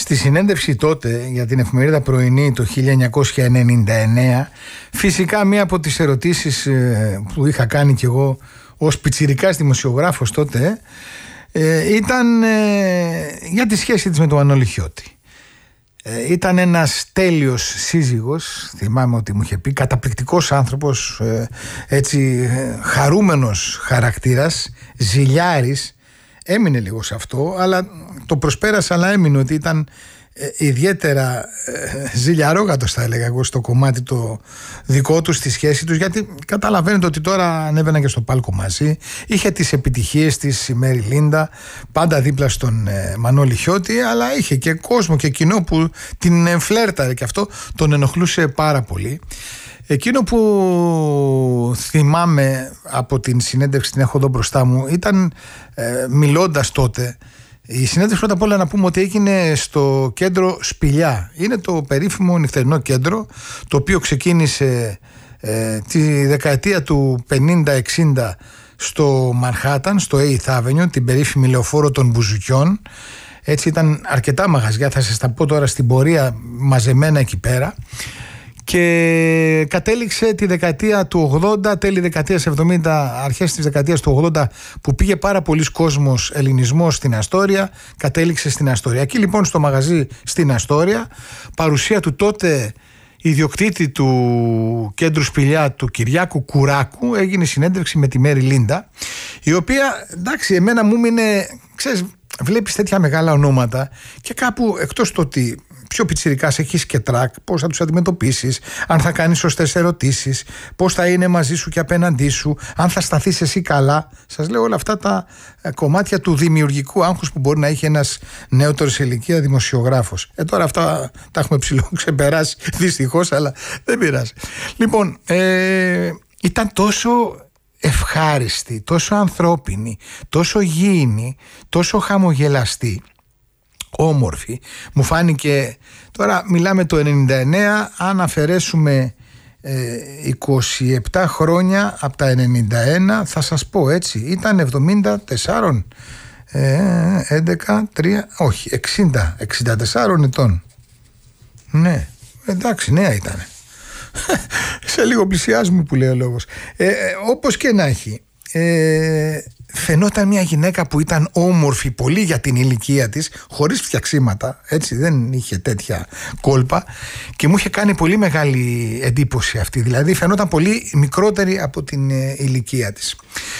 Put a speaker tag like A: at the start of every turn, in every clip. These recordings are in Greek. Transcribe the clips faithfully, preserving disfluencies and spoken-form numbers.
A: Στη συνέντευξη τότε για την εφημερίδα Πρωινή το χίλια εννιακόσια ενενήντα εννέα, φυσικά μία από τις ερωτήσεις που είχα κάνει κι εγώ ως πιτσιρικάς δημοσιογράφος τότε ήταν για τη σχέση της με τον Μανώλη Χιώτη. Ήταν ένας τέλειος σύζυγος, θυμάμαι ότι μου είχε πει, καταπληκτικός άνθρωπος, έτσι χαρούμενος χαρακτήρας, ζηλιάρης. Έμεινε λίγο σε αυτό, αλλά το προσπέρασα, αλλά έμεινε ότι ήταν ε, ιδιαίτερα ε, ζηλιαρόγατος, θα έλεγα εγώ, στο κομμάτι το δικό του, στη σχέση τους, γιατί καταλαβαίνετε ότι τώρα ανέβαινα και στο πάλκο μαζί, είχε τις επιτυχίες της η Μέρι Λίντα, πάντα δίπλα στον ε, Μανώλη Χιώτη, αλλά είχε και κόσμο και κοινό που την εμφλέρταρε και αυτό τον ενοχλούσε πάρα πολύ. Εκείνο που θυμάμαι από την συνέντευξη, την έχω εδώ μπροστά μου, ήταν ε, μιλώντας τότε. Η συνέντευξη, πρώτα απ' όλα να πούμε ότι έγινε στο κέντρο Σπηλιά. Είναι το περίφημο νυχτερινό κέντρο, το οποίο ξεκίνησε ε, τη δεκαετία του πενήντα εξήντα στο Μανχάταν, στο Eighth Avenue, την περίφημη λεωφόρο των Μπουζουκιών. Έτσι ήταν αρκετά μαγαζιά, θα σας τα πω τώρα στην πορεία, μαζεμένα εκεί πέρα. Και κατέληξε τη δεκαετία του ογδόντα, τέλη δεκαετίας εβδομήντα, αρχές της δεκαετίας του ογδόντα, που πήγε πάρα πολλής κόσμος, ελληνισμός στην Αστόρια, κατέληξε στην Αστόρια. Εκεί λοιπόν στο μαγαζί στην Αστόρια, παρουσία του τότε ιδιοκτήτη του κέντρου Σπηλιά, του Κυριάκου Κουράκου, έγινε συνέντευξη με τη Μέρι Λίντα, η οποία, εντάξει, εμένα μου μείνε, ξέρεις, βλέπεις τέτοια μεγάλα ονόματα και κάπου, εκτός το ότι πιο πιτσιρικάς έχεις και τρακ, πώς θα τους αντιμετωπίσεις, αν θα κάνεις σωστές ερωτήσεις, πώς θα είναι μαζί σου και απέναντί σου, αν θα σταθείς εσύ καλά. Σας λέω όλα αυτά τα κομμάτια του δημιουργικού άγχους που μπορεί να έχει ένας νεότερος σε ηλικία δημοσιογράφος. Ε, τώρα αυτά τα έχουμε ψηλό ξεπεράσει δυστυχώς, αλλά δεν πειράζει. Λοιπόν, ε, ήταν τόσο ευχάριστη, τόσο ανθρώπινη, τόσο γήινη, τόσο χαμογελαστή, όμορφη. Μου φάνηκε, τώρα μιλάμε το ενενήντα εννέα, αν αφαιρέσουμε ε, είκοσι επτά χρόνια από τα ενενήντα ένα, θα σας πω έτσι, ήταν εβδομήντα τέσσερα, ε, έντεκα, τρία, όχι, εξήντα, εξήντα τέσσερα ετών. Ναι, εντάξει, νέα ήταν. Σε λίγο πλησιάζουμε που λέει ο λόγος. Ε, ε, όπως και να έχει, ε, φαινόταν μια γυναίκα που ήταν όμορφη πολύ για την ηλικία της, χωρίς φτιαξίματα, έτσι, δεν είχε τέτοια κόλπα, και μου είχε κάνει πολύ μεγάλη εντύπωση αυτή. Δηλαδή φαινόταν πολύ μικρότερη από την ε, ηλικία της.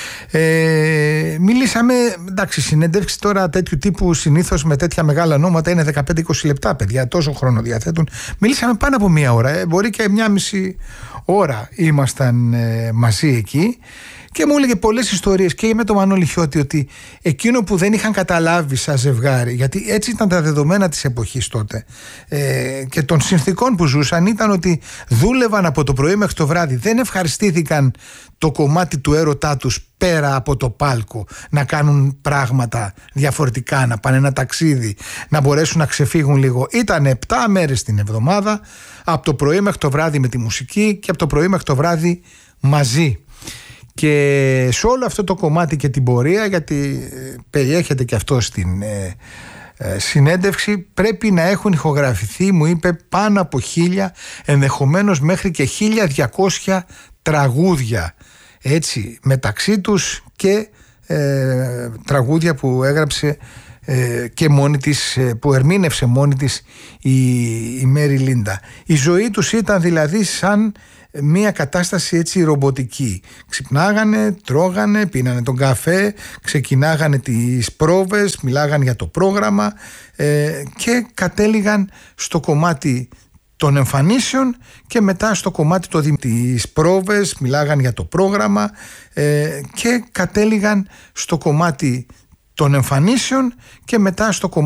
A: Ε, μιλήσαμε, εντάξει, συνέντευξη τώρα τέτοιου τύπου συνήθως με τέτοια μεγάλα ονόματα είναι δεκαπέντε είκοσι λεπτά, παιδιά, τόσο χρόνο διαθέτουν. Μιλήσαμε πάνω από μία ώρα, ε, μπορεί και μία μισή ώρα ήμασταν ε, μαζί εκεί. Και μου έλεγε πολλές ιστορίες και με τον Μανώλη Χιώτη, ότι εκείνο που δεν είχαν καταλάβει σαν ζευγάρι, γιατί έτσι ήταν τα δεδομένα της εποχής τότε ε, και των συνθηκών που ζούσαν, ήταν ότι δούλευαν από το πρωί μέχρι το βράδυ, δεν ευχαριστήθηκαν το κομμάτι του έρωτά τους πέρα από το πάλκο, να κάνουν πράγματα διαφορετικά, να πάνε ένα ταξίδι, να μπορέσουν να ξεφύγουν λίγο. Ήταν επτά μέρες την εβδομάδα, από το πρωί μέχρι το βράδυ με τη μουσική και από το πρωί μέχρι το βράδυ μαζί. Και σε όλο αυτό το κομμάτι και την πορεία, γιατί περιέχεται και αυτό στην ε, ε, συνέντευξη, πρέπει να έχουν ηχογραφηθεί, μου είπε, πάνω από χίλια, ενδεχομένως μέχρι και χίλια διακόσια τραγούδια, έτσι, μεταξύ τους και ε, τραγούδια που έγραψε ε, και μόνη της, που ερμήνευσε μόνη της η, η Μέρι Λίντα. Η ζωή τους ήταν δηλαδή σαν μια κατάσταση έτσι ρομποτική. Ξυπνάγανε, τρώγανε, πίνανε τον καφέ, ξεκινάγανε τις πρόβες, μιλάγανε για το πρόγραμμα ε, και κατέληγαν στο κομμάτι των εμφανίσεων και μετά στο κομμάτι το δι... τις πρόβες, μιλάγανε για το πρόγραμμα ε, και κατέληγαν στο κομμάτι των εμφανίσεων και μετά στο κομμάτι